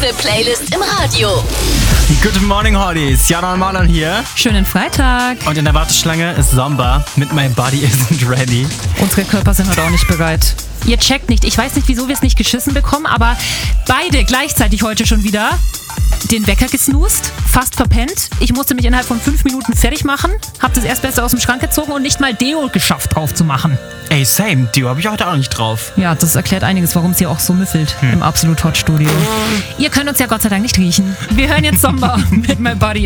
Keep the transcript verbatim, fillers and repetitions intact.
exklusive Playlist im Radio. Good morning, Hotties. Jana und Marlon hier. Schönen Freitag. Und in der Warteschlange ist Samba mit My Body Isn't Ready. Unsere Körper sind heute auch nicht bereit. Ihr checkt nicht. Ich weiß nicht, wieso wir es nicht geschissen bekommen, aber beide gleichzeitig heute schon wieder den Wecker gesnoost, fast verpennt. Ich musste mich innerhalb von fünf Minuten fertig machen, hab das Erstbeste aus dem Schrank gezogen und nicht mal Deo geschafft drauf zu machen. Ey, same. Deo habe ich heute auch nicht drauf. Ja, das erklärt einiges, warum es hier auch so müffelt hm. im Absolut Hot Studio. Ihr könnt uns ja Gott sei Dank nicht riechen. Wir hören jetzt Samba mit My Body